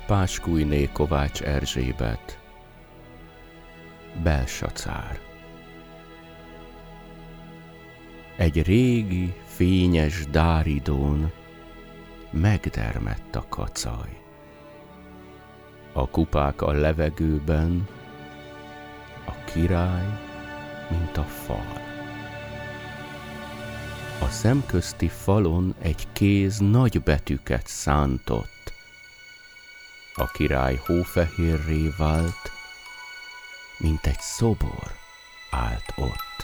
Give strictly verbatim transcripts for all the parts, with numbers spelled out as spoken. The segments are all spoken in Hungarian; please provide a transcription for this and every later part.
Páskújné Kovács Erzsébet, Belsacár. Egy régi, fényes dáridón megdermedt a kacaj. A kupák a levegőben, a király, mint a fal. A szemközti falon egy kéz nagy betűket szántott. A király hófehérré vált, mint egy szobor állt ott.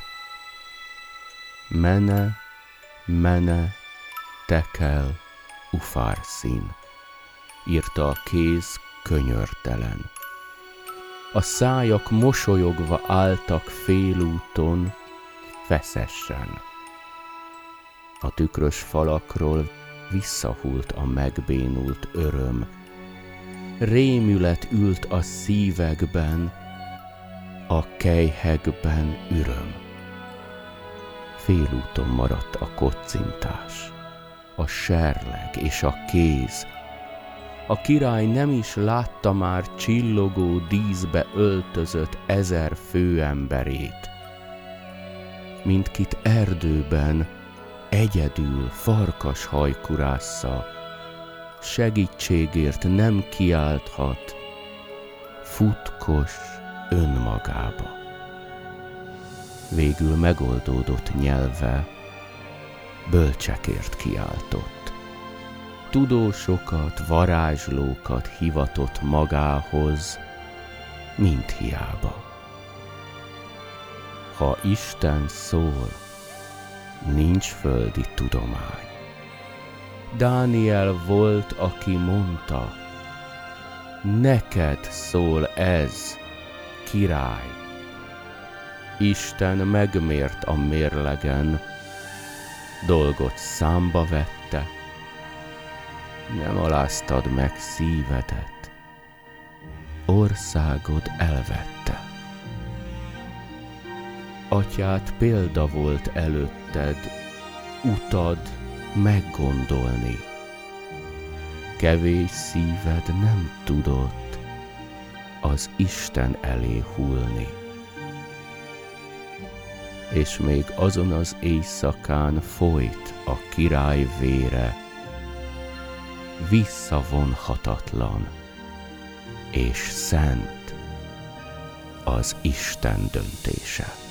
Mene, mene, tekel, ufárszín, írta a kéz könyörtelen. A szájak mosolyogva álltak félúton, feszesen. A tükrös falakról visszahult a megbénult öröm. Rémület ült a szívekben, a kelyhekben üröm. Félúton maradt a kocintás, a serleg és a kéz. A király nem is látta már csillogó díszbe öltözött ezer főemberét. Mindkit erdőben egyedül farkas hajkurásza, segítségért nem kiálthat, futkos önmagába. Végül megoldódott nyelve, bölcsekért kiáltott. Tudósokat, varázslókat hivatott magához, mind hiába. Ha Isten szól, nincs földi tudomány. Dániel volt, aki mondta, neked szól ez, király. Isten megmért a mérlegen, dolgot számba vette, nem aláztad meg szívedet, országod elvette. Atyád példa volt előtted, utad meggondolni. Kevés szíved nem tudott az Isten elé hullni. És még azon az éjszakán folyt a király vére, visszavonhatatlan és szent az Isten döntése.